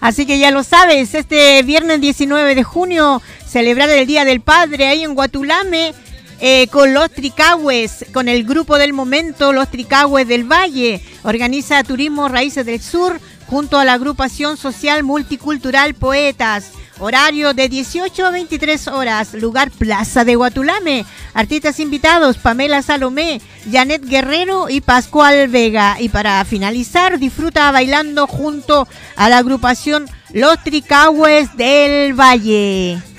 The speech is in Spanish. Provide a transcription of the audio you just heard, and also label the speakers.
Speaker 1: Así que ya lo sabes, este viernes 19 de junio celebrar el Día del Padre ahí en Guatulame con los Tricagües, con el grupo del momento, los Tricagües del Valle. Organiza Turismo Raíces del Sur junto a la agrupación social multicultural Poetas. Horario de 18 a 23 horas, lugar Plaza de Guatulame. Artistas invitados, Pamela Salomé, Janet Guerrero y Pascual Vega. Y para finalizar, disfruta bailando junto a la agrupación Los Tricagües del Valle.